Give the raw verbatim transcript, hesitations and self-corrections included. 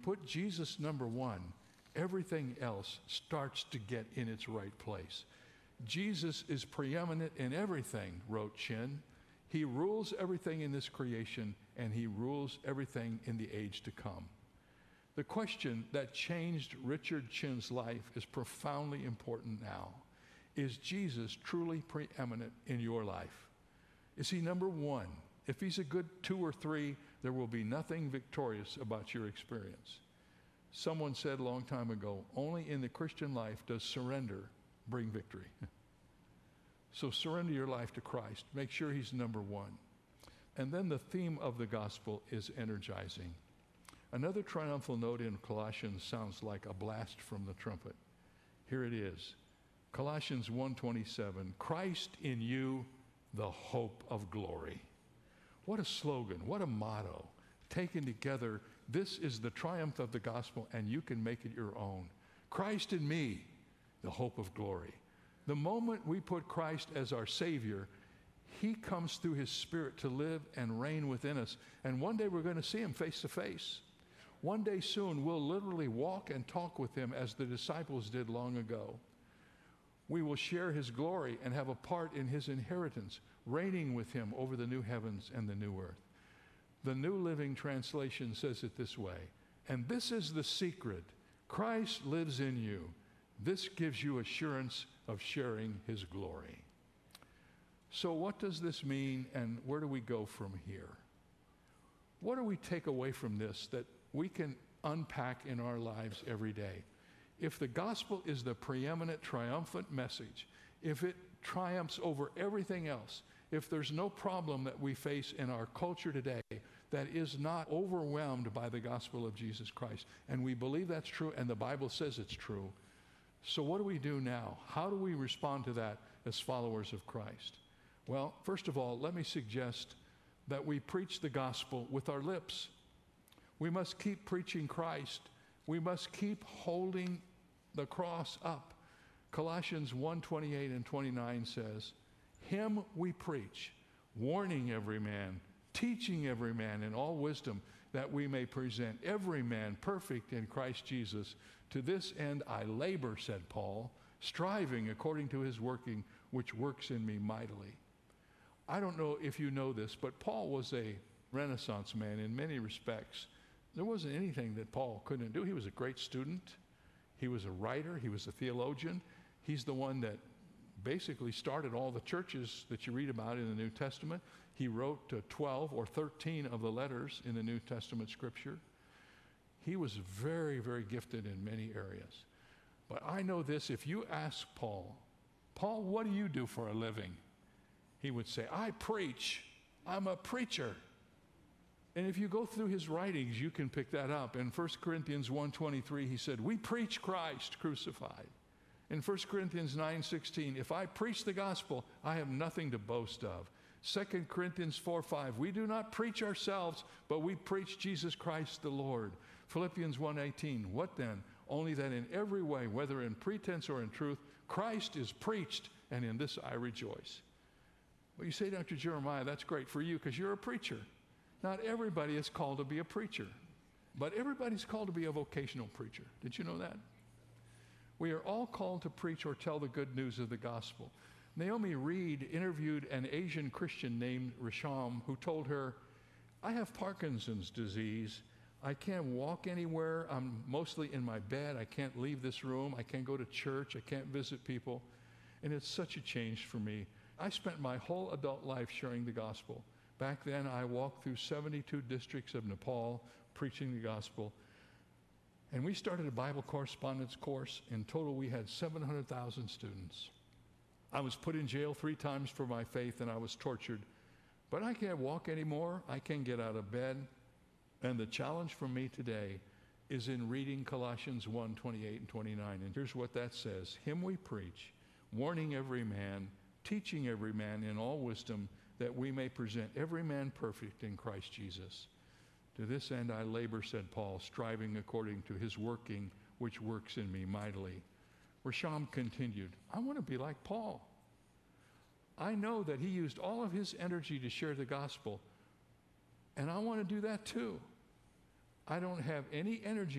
put Jesus number one, everything else starts to get in its right place. Jesus is preeminent in everything, wrote Chin. He rules everything in this creation, and he rules everything in the age to come. The question that changed Richard Chin's life is profoundly important now. Is Jesus truly preeminent in your life? Is he number one? If he's a good two or three, there will be nothing victorious about your experience. Someone said a long time ago, only in the Christian life does surrender bring victory. So surrender your life to Christ. Make sure he's number one. And then the theme of the gospel is energizing. Another triumphal note in Colossians sounds like a blast from the trumpet. Here it is. Colossians one twenty-seven, Christ in you, the hope of glory. What a slogan, what a motto. Taken together, this is the triumph of the gospel, and you can make it your own. Christ in me, the hope of glory. The moment we put Christ as our Savior, he comes through his Spirit to live and reign within us. And one day we're going to see him face to face. One day soon we'll literally walk and talk with him as the disciples did long ago. We will share his glory and have a part in his inheritance, reigning with him over the new heavens and the new earth. The New Living Translation says it this way, and this is the secret. Christ lives in you. This gives you assurance of sharing his glory. So what does this mean, and where do we go from here? What do we take away from this that we can unpack in our lives every day? If the gospel is the preeminent, triumphant message, if it triumphs over everything else, if there's no problem that we face in our culture today that is not overwhelmed by the gospel of Jesus Christ, and we believe that's true, and the Bible says it's true, so what do we do now? How do we respond to that as followers of Christ? Well, first of all, let me suggest that we preach the gospel with our lips. We must keep preaching Christ. We must keep holding the cross up. Colossians one twenty-eight and twenty-nine says, him we preach, warning every man, teaching every man in all wisdom, that we may present every man perfect in Christ Jesus. To this end I labor, said Paul, striving according to his working, which works in me mightily. I don't know if you know this, but Paul was a Renaissance man in many respects. There wasn't anything that Paul couldn't do. He was a great student. He was a writer. He was a theologian. He's the one that basically started all the churches that you read about in the New Testament. He wrote uh, twelve or thirteen of the letters in the New Testament scripture. He was very, very gifted in many areas. But I know this, if you ask Paul, Paul, what do you do for a living? He would say, I preach. I'm a preacher. And if you go through his writings, you can pick that up. In First Corinthians one twenty-three, he said, we preach Christ crucified. In First Corinthians nine sixteen, if I preach the gospel, I have nothing to boast of. Second Corinthians four five, we do not preach ourselves, but we preach Jesus Christ the Lord. Philippians one eighteen, what then? Only that in every way, whether in pretense or in truth, Christ is preached, and in this I rejoice. Well, you say, Doctor Jeremiah, that's great for you because you're a preacher. Not everybody is called to be a preacher, but everybody's called to be a vocational preacher. Did you know that? We are all called to preach or tell the good news of the gospel. Naomi Reed interviewed an Asian Christian named Risham who told her, I have Parkinson's disease. I can't walk anywhere. I'm mostly in my bed. I can't leave this room. I can't go to church. I can't visit people. And it's such a change for me. I spent my whole adult life sharing the gospel. Back then, I walked through seventy-two districts of Nepal preaching the gospel. And we started a Bible correspondence course. In total, we had seven hundred thousand students. I was put in jail three times for my faith, and I was tortured. But I can't walk anymore. I can't get out of bed. And the challenge for me today is in reading Colossians one twenty-eight and twenty-nine. And here's what that says. Him we preach, warning every man, teaching every man in all wisdom, that we may present every man perfect in Christ Jesus. To this end I labor, said Paul, striving according to his working, which works in me mightily. Risham continued, I want to be like Paul. I know that he used all of his energy to share the gospel, and I want to do that too. I don't have any energy